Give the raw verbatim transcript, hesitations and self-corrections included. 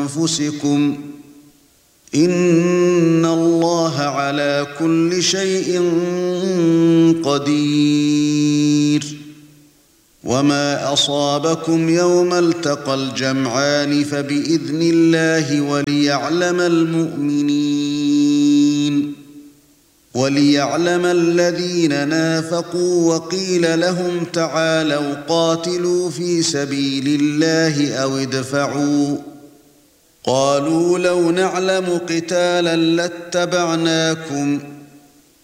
أنفسكم إن الله على كل شيء قدير وما أصابكم يوم التقى الجمعان فبإذن الله وليعلم المؤمنين وليعلم الذين نافقوا وقيل لهم تعالوا قاتلوا في سبيل الله أو ادفعوا قالوا لو نعلم قتالا لاتبعناكم